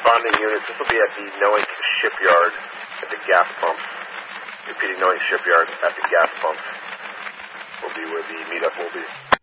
responding units. This will be at the Noink shipyard at the gas pumps. Repeating, Noink shipyard at the gas pumps will be where the meetup will be.